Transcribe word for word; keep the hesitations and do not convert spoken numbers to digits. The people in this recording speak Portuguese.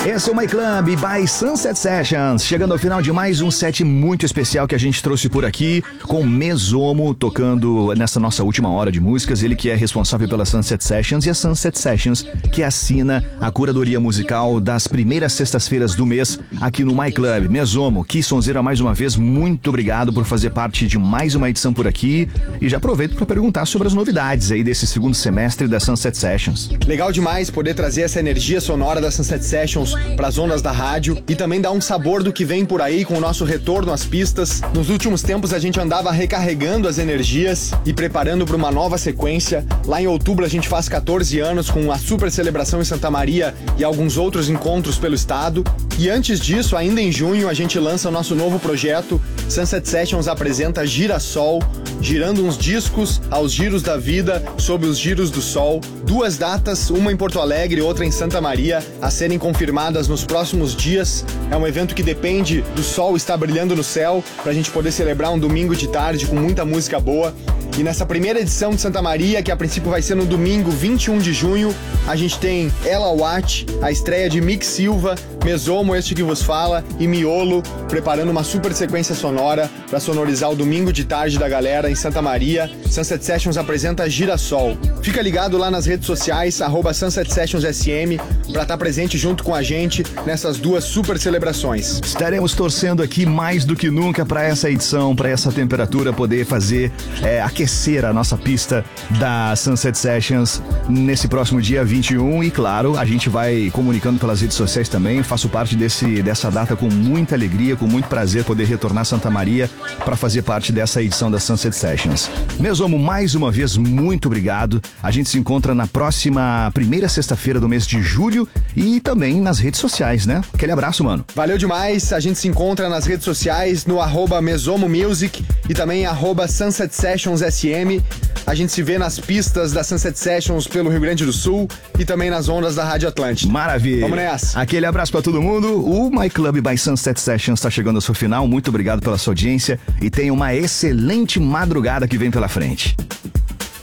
Esse é o My Club by Sunset Sessions, chegando ao final de mais um set muito especial que a gente trouxe por aqui, com Mesomo tocando nessa nossa última hora de músicas, ele que é responsável pela Sunset Sessions e a Sunset Sessions que assina a curadoria musical das primeiras sextas-feiras do mês aqui no My Club. Mesomo, que sonzeira, mais uma vez, muito obrigado por fazer parte de mais uma edição por aqui e já aproveito para perguntar sobre as novidades aí desse segundo semestre da Sunset Sessions. Legal demais poder trazer essa energia sonora da Sunset Sessions para as ondas da rádio e também dar um sabor do que vem por aí com o nosso retorno às pistas. Nos últimos tempos a gente andava recarregando as energias e preparando para uma nova sequência. Lá em outubro a gente faz quatorze anos com a super celebração em Santa Maria e alguns outros encontros pelo estado. E antes disso, ainda em junho, a gente lança o nosso novo projeto. Sunset Sessions apresenta Girassol, girando uns discos aos giros da vida sob os giros do sol. Duas datas, uma em Porto Alegre e outra em Santa Maria, a serem confirmadas nos próximos dias. É um evento que depende do sol estar brilhando no céu pra gente poder celebrar um domingo de tarde com muita música boa. E nessa primeira edição de Santa Maria, que a princípio vai ser no domingo vinte e um de junho, a gente tem Ella Watt, a estreia de Mick Silva, Mesomo, este que vos fala, e Miolo, preparando uma super sequência sonora para sonorizar o domingo de tarde da galera em Santa Maria. Sunset Sessions apresenta Girassol. Fica ligado lá nas redes sociais, arroba Sunset Sessions S M, para estar presente junto com a gente nessas duas super celebrações. Estaremos torcendo aqui mais do que nunca para essa edição, para essa temperatura poder fazer é, aquecer a nossa pista da Sunset Sessions nesse próximo dia vinte e um e claro, a gente vai comunicando pelas redes sociais também. Faço parte desse, dessa data com muita alegria, com muito prazer poder retornar a Santa Maria para fazer parte dessa edição da Sunset Sessions. Mesomo, mais uma vez, muito obrigado. A gente se encontra na próxima primeira sexta-feira do mês de julho e também nas redes sociais, né? Aquele abraço, mano. Valeu demais. A gente se encontra nas redes sociais no arroba Mesomo Music e também arroba Sunset Sessions S M. A gente se vê nas pistas da Sunset Sessions pelo Rio Grande do Sul e também nas ondas da Rádio Atlântida. Maravilha. Vamos nessa. Aquele abraço pra todo mundo. O My Club by Sunset Sessions está chegando ao seu final. Muito obrigado pela sua audiência e tenha uma excelente madrugada que vem pela frente.